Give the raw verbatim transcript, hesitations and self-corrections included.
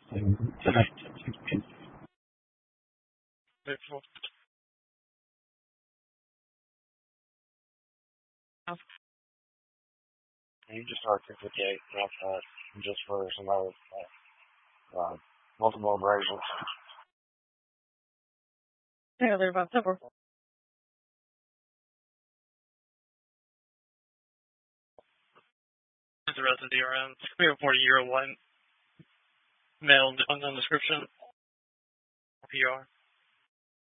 tonight. You just articulate that's that just for some other uh, multiple abrasions. Yeah, they're about several. The rest of the around we have forty euro one mailed on the description. P R.